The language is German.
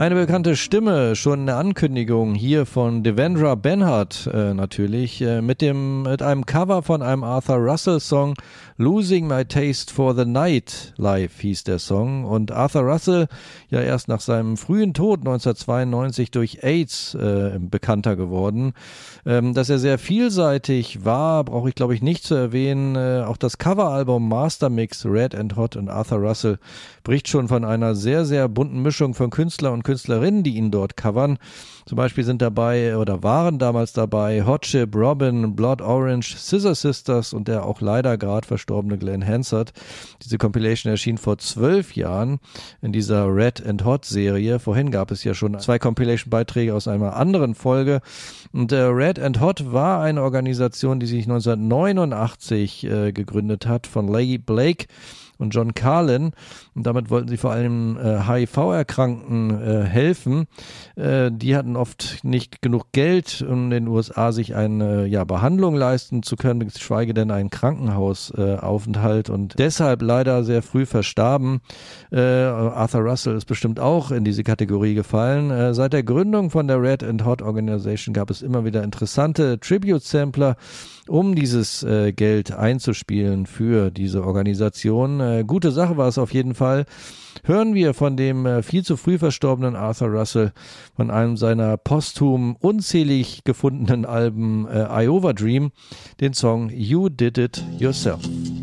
Eine bekannte Stimme, schon eine Ankündigung hier von Devendra Banhart natürlich, mit einem Cover von einem Arthur Russell Song, Losing My Taste for the Night Live hieß der Song, und Arthur Russell ja erst nach seinem frühen Tod 1992 durch AIDS bekannter geworden. Dass er sehr vielseitig war, brauche ich glaube ich nicht zu erwähnen. Auch das Coveralbum Master Mix Red and Hot und Arthur Russell bricht schon von einer sehr, sehr bunten Mischung von Künstler und Künstlerinnen, die ihn dort covern. Zum Beispiel sind dabei oder waren damals dabei Hot Chip, Robin, Blood Orange, Scissor Sisters und der auch leider gerade verstorbene Glenn Hansard. Diese Compilation erschien vor 12 Jahren in dieser Red and Hot Serie. Vorhin gab es ja schon 2 Compilation-Beiträge aus einer anderen Folge. Und Red and Hot war eine Organisation, die sich 1989 gegründet hat von Larry Blake und John Carlin, und damit wollten sie vor allem HIV-Erkrankten helfen. Die hatten oft nicht genug Geld, um in den USA sich eine Behandlung leisten zu können, geschweige denn einen Krankenhausaufenthalt, und deshalb leider sehr früh verstarben. Arthur Russell ist bestimmt auch in diese Kategorie gefallen. Seit der Gründung von der Red and Hot Organization gab es immer wieder interessante Tribute-Sampler, um dieses Geld einzuspielen für diese Organisation. Gute Sache war es auf jeden Fall. Hören wir von dem viel zu früh verstorbenen Arthur Russell von einem seiner posthum unzählig gefundenen Alben Iowa Dream den Song You Did It Yourself.